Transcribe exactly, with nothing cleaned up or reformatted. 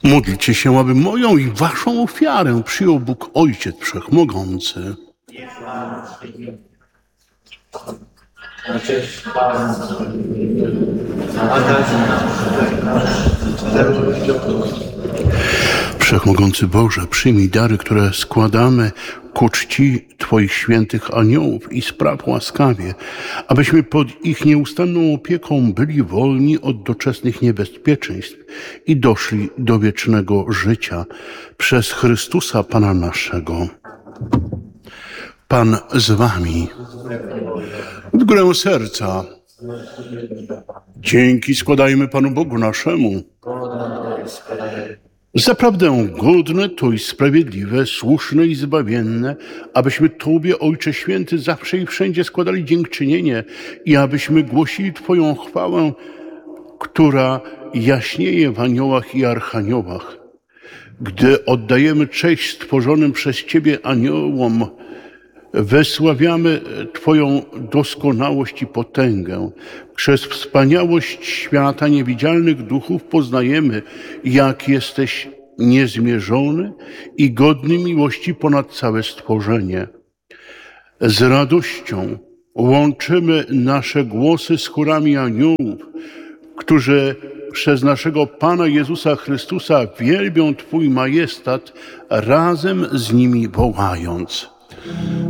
Módlcie się, aby moją i waszą ofiarę przyjął Bóg Ojciec Wszechmogący. Na cześć Pana, a dać nam Wszechmogący Boże, przyjmij dary, które składamy ku czci Twoich świętych aniołów i spraw łaskawie, abyśmy pod ich nieustanną opieką byli wolni od doczesnych niebezpieczeństw i doszli do wiecznego życia przez Chrystusa Pana naszego. Pan z wami. W górę serca. Dzięki składajmy Panu Bogu naszemu. Zaprawdę godne to i sprawiedliwe, słuszne i zbawienne, abyśmy Tobie, Ojcze Święty, zawsze i wszędzie składali dziękczynienie i abyśmy głosili Twoją chwałę, która jaśnieje w aniołach i archaniołach. Gdy oddajemy cześć stworzonym przez Ciebie aniołom, wysławiamy Twoją doskonałość i potęgę. Przez wspaniałość świata niewidzialnych duchów poznajemy, jak jesteś niezmierzony i godny miłości ponad całe stworzenie. Z radością łączymy nasze głosy z chórami aniołów, którzy przez naszego Pana Jezusa Chrystusa wielbią Twój majestat, razem z nimi wołając.